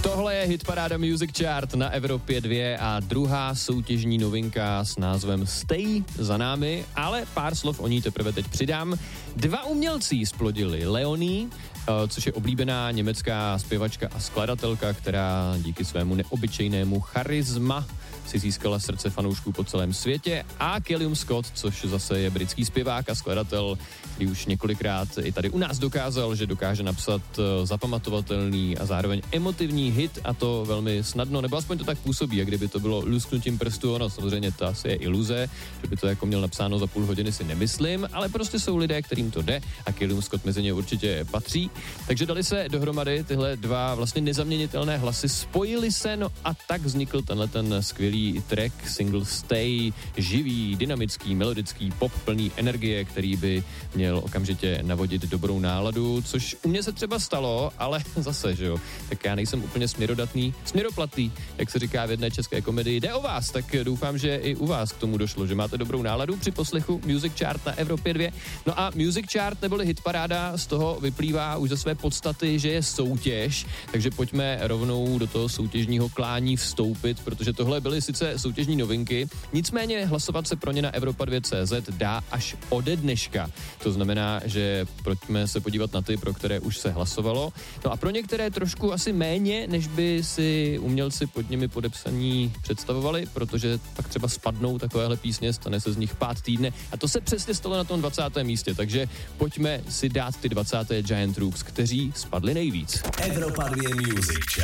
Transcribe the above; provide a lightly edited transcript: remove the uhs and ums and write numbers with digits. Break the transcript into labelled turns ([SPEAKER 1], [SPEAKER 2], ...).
[SPEAKER 1] Tohle je hitparáda Music Chart na Evropě 2 a druhá soutěžní novinka s názvem Stay za námi, ale pár slov o ní teprve teď přidám. 2 umělci splodili Leonie, což je oblíbená německá zpěvačka a skladatelka, která díky svému neobyčejnému charisma si získala srdce fanoušků po celém světě, a Callum Scott, což zase je britský zpěvák a skladatel, který už několikrát i tady u nás dokázal, že dokáže napsat zapamatovatelný a zároveň emotivní hit, a to velmi snadno, nebo aspoň to tak působí, jak kdyby to bylo lusknutím prstu. Ono samozřejmě to asi je iluze, že by to jako měl napsáno za půl hodiny, si nemyslím, ale prostě jsou lidé, kterým to jde, a Callum Scott mezi ně určitě patří. Takže dali se dohromady tyhle 2 vlastně nezaměnitelné hlasy, spojili se, no a tak vznikl ten skvělý track, single Stay, živý, dynamický, melodický, pop plný energie, který by měl okamžitě navodit dobrou náladu, což u mě se třeba stalo, ale zase, že jo, tak já nejsem úplně směroplatný, jak se říká v jedné české komedii. Jde o vás, tak doufám, že i u vás k tomu došlo, že máte dobrou náladu při poslechu Music Chart na Evropě 2. No a Music Chart neboli hitparáda z toho vyplývá už ze své podstaty, že je soutěž, takže pojďme rovnou do toho soutěžního klání vstoupit, protože tohle byly sice soutěžní novinky, nicméně hlasovat se pro ně na Evropa2.cz dá až ode dneška. To znamená, že pojďme se podívat na ty, pro které už se hlasovalo. No a pro některé trošku asi méně, než by si umělci pod nimi podepsaní představovali, protože pak třeba spadnou takovéhle písně, stane se z nich pád týdne, a to se přesně stalo na tom 20. místě, takže pojďme si dát ty 20. Giant Rooks, kteří spadli nejvíc.
[SPEAKER 2] Evropa 2 Music Chart.